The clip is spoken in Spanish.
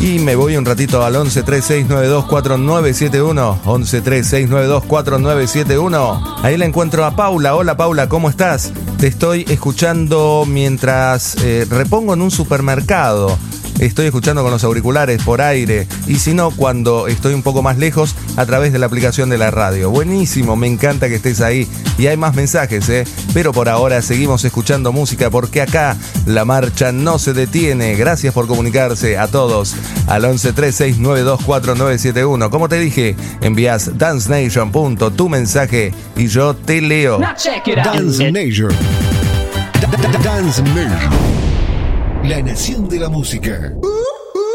Y me voy un ratito al 1136924971, 1136924971. Ahí la encuentro a Paula. Hola Paula, ¿cómo estás? Te estoy escuchando mientras repongo en un supermercado. Estoy escuchando con los auriculares por aire y si no, cuando estoy un poco más lejos, a través de la aplicación de la radio. Buenísimo, me encanta que estés ahí y hay más mensajes, pero por ahora seguimos escuchando música porque acá la marcha no se detiene. Gracias por comunicarse a todos al 1136924971. Como te dije, envías dancenation. Tu mensaje y yo te leo. Dance Nation. Dance Nation. La nación de la música.